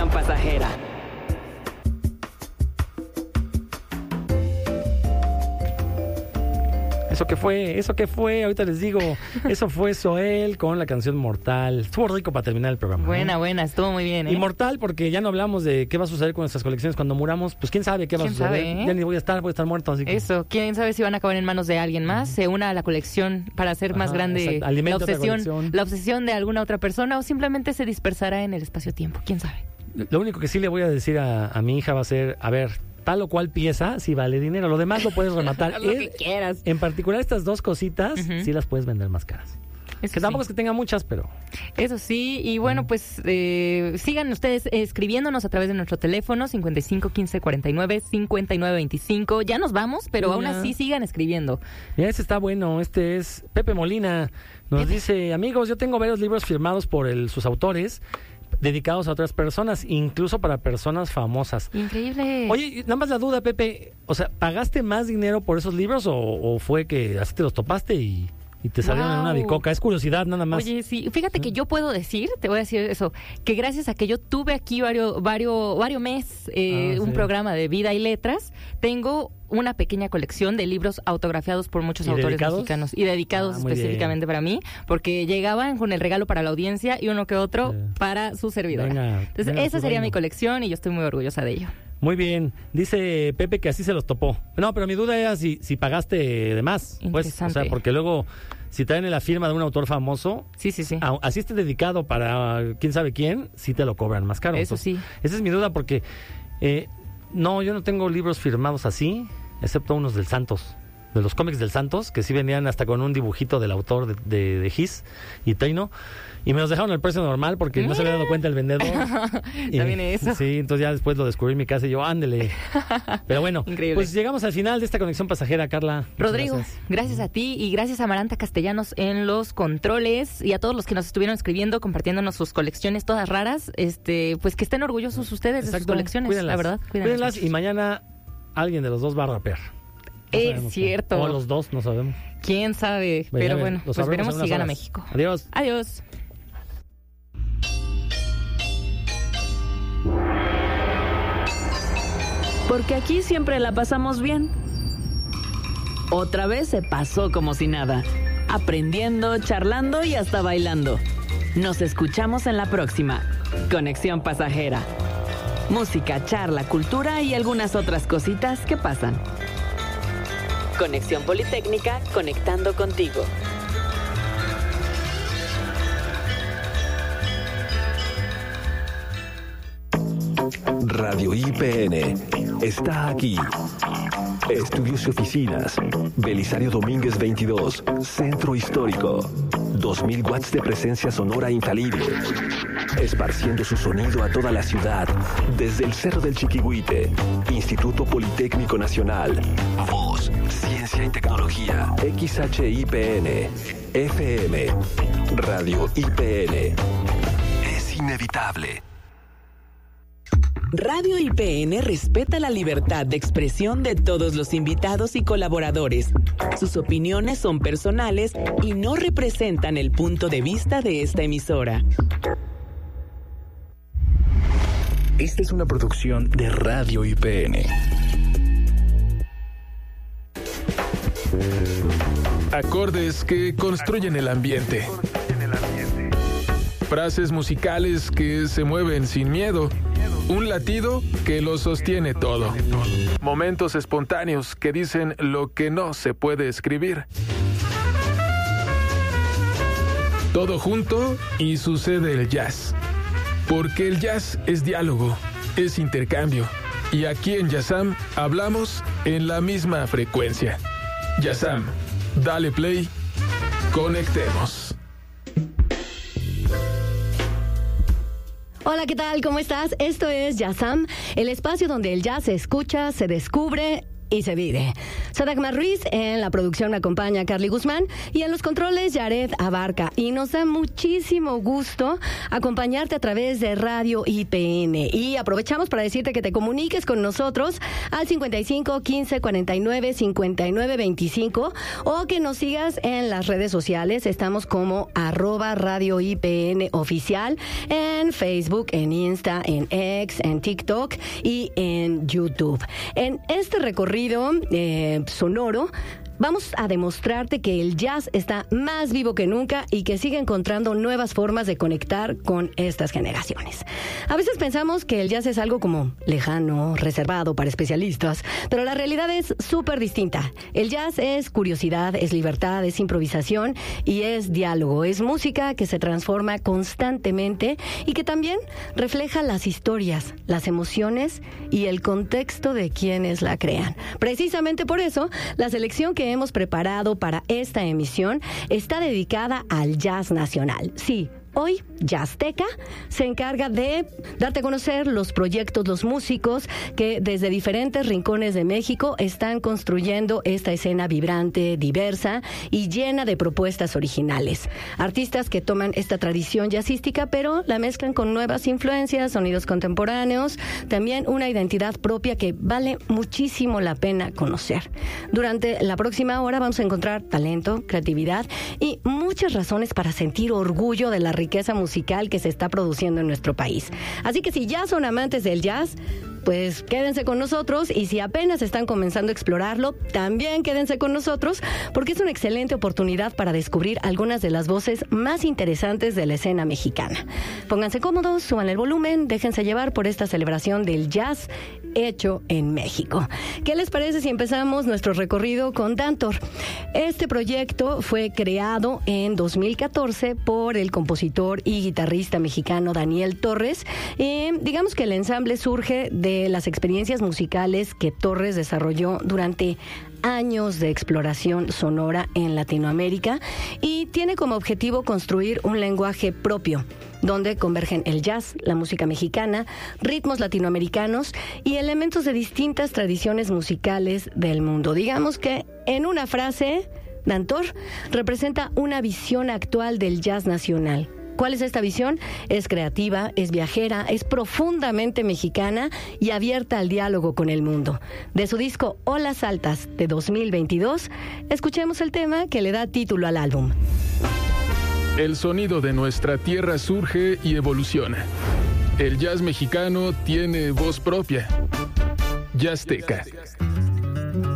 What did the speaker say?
Conexión Pasajera. ¿Eso qué fue? Ahorita les digo, eso fue Zoel con la canción Mortal. Estuvo rico para terminar el programa. Buena, estuvo muy bien, ¿eh? Y Mortal, porque ya no hablamos de qué va a suceder con nuestras colecciones cuando muramos. Pues quién sabe qué va a suceder. Sabe, ¿eh? Ya ni voy a estar muerto. Así que... Eso, quién sabe si van a acabar en manos de alguien más, se una a la colección para hacer más grande la obsesión de alguna otra persona, o simplemente se dispersará en el espacio-tiempo, quién sabe. Lo único que sí le voy a decir a mi hija va a ser, a ver, tal o cual pieza, si vale dinero. Lo demás lo puedes rematar. Lo que quieras. En particular estas dos cositas, sí las puedes vender más caras. Eso que tampoco sí. Es que tenga muchas, pero... Eso sí, y bueno, pues sigan ustedes escribiéndonos a través de nuestro teléfono 55 15 49 59 25. Ya nos vamos, pero aún así sigan escribiendo. Mira, este está bueno. Este es Pepe Molina. Nos dice, amigos, yo tengo varios libros firmados por sus autores, dedicados a otras personas, incluso para personas famosas. Increíble. Oye, nada más la duda, Pepe, o sea, ¿pagaste más dinero por esos libros o fue que así te los topaste y te salieron en una bicoca? Es curiosidad, nada más. Oye, sí, fíjate que yo puedo decir, te voy a decir eso, que gracias a que yo tuve aquí varios meses un programa de vida y letras, tengo una pequeña colección de libros autografiados por muchos autores mexicanos y dedicados específicamente para mí, porque llegaban con el regalo para la audiencia y uno que otro para su servidora. Entonces, esa sería mi colección y yo estoy muy orgullosa de ello. Muy bien. Dice Pepe que así se los topó. No, pero mi duda era si pagaste de más. Pues, o sea, porque luego, si traen la firma de un autor famoso, sí. Así esté dedicado para quién sabe quién, sí te lo cobran más caro. Eso Entonces, sí. Esa es mi duda porque, no, yo no tengo libros firmados así, excepto unos del Santos. De los cómics del Santos, que sí venían hasta con un dibujito del autor de His y Teino, y me los dejaron al precio normal porque no se había dado cuenta el vendedor. También eso. Sí, entonces ya después lo descubrí en mi casa y yo, ándele. Pero bueno, increíble. Pues llegamos al final de esta conexión pasajera, Carla. Rodrigo, gracias a ti y gracias a Amaranta Castellanos en los controles y a todos los que nos estuvieron escribiendo, compartiéndonos sus colecciones todas raras, pues que estén orgullosos ustedes de sus colecciones. Cuídenlas, la verdad. Cuídenlas y mañana alguien de los dos va a rapear. Es cierto. O los dos, no sabemos. ¿Quién sabe? Pero bueno, pues veremos si gana México. Adiós. Adiós. Porque aquí siempre la pasamos bien. Otra vez se pasó como si nada. Aprendiendo, charlando y hasta bailando. Nos escuchamos en la próxima. Conexión Pasajera. Música, charla, cultura y algunas otras cositas que pasan. Conexión Politécnica, conectando contigo. Radio IPN está aquí. Estudios y oficinas. Belisario Domínguez 22, Centro Histórico. 2000 watts de presencia sonora infalible. Esparciendo su sonido a toda la ciudad. Desde el Cerro del Chiquihuite. Instituto Politécnico Nacional. Voz, Ciencia y Tecnología. XHIPN. FM. Radio IPN. Es inevitable. Radio IPN respeta la libertad de expresión de todos los invitados y colaboradores. Sus opiniones son personales y no representan el punto de vista de esta emisora. Esta es una producción de Radio IPN. Acordes que construyen el ambiente. Frases musicales que se mueven sin miedo. Un latido que lo sostiene todo. Momentos espontáneos que dicen lo que no se puede escribir. Todo junto y sucede el jazz. Porque el jazz es diálogo, es intercambio. Y aquí en Yazam hablamos en la misma frecuencia. Yazam, dale play, conectemos. Hola, ¿qué tal? ¿Cómo estás? Esto es Yazam, el espacio donde el jazz se escucha, se descubre y se vive. Sadagma Ruiz en la producción me acompaña Carly Guzmán y en los controles Yared Abarca. Y nos da muchísimo gusto acompañarte a través de Radio IPN. Y aprovechamos para decirte que te comuniques con nosotros al 55 15 49 59 25 o que nos sigas en las redes sociales. Estamos como @Radio IPN oficial en Facebook, en Insta, en X, en TikTok y en YouTube. En este recorrido sonoro, vamos a demostrarte que el jazz está más vivo que nunca y que sigue encontrando nuevas formas de conectar con estas generaciones. A veces pensamos que el jazz es algo como lejano, reservado para especialistas, pero la realidad es súper distinta. El jazz es curiosidad, es libertad, es improvisación y es diálogo. Es música que se transforma constantemente y que también refleja las historias, las emociones y el contexto de quienes la crean. Precisamente por eso, la selección que hemos preparado para esta emisión está dedicada al jazz nacional. Sí, hoy Jazzteca se encarga de darte a conocer los proyectos, los músicos que desde diferentes rincones de México están construyendo esta escena vibrante, diversa y llena de propuestas originales. Artistas que toman esta tradición jazzística pero la mezclan con nuevas influencias, sonidos contemporáneos, también una identidad propia que vale muchísimo la pena conocer. Durante la próxima hora vamos a encontrar talento, creatividad y muchas razones para sentir orgullo de la riqueza musical que se está produciendo en nuestro país. Así que si ya son amantes del jazz, pues quédense con nosotros, y si apenas están comenzando a explorarlo, también quédense con nosotros, porque es una excelente oportunidad para descubrir algunas de las voces más interesantes de la escena mexicana. Pónganse cómodos, suban el volumen, déjense llevar por esta celebración del jazz hecho en México. ¿Qué les parece si empezamos nuestro recorrido con Dantor? Este proyecto fue creado en 2014 por el compositor y guitarrista mexicano Daniel Torres. Digamos que el ensamble surge de las experiencias musicales que Torres desarrolló durante años de exploración sonora en Latinoamérica y tiene como objetivo construir un lenguaje propio donde convergen el jazz, la música mexicana, ritmos latinoamericanos y elementos de distintas tradiciones musicales del mundo. Digamos que, en una frase, Dantor representa una visión actual del jazz nacional. ¿Cuál es esta visión? Es creativa, es viajera, es profundamente mexicana y abierta al diálogo con el mundo. De su disco Olas Altas de 2022, escuchemos el tema que le da título al álbum. El sonido de nuestra tierra surge y evoluciona. El jazz mexicano tiene voz propia. Jazzteca.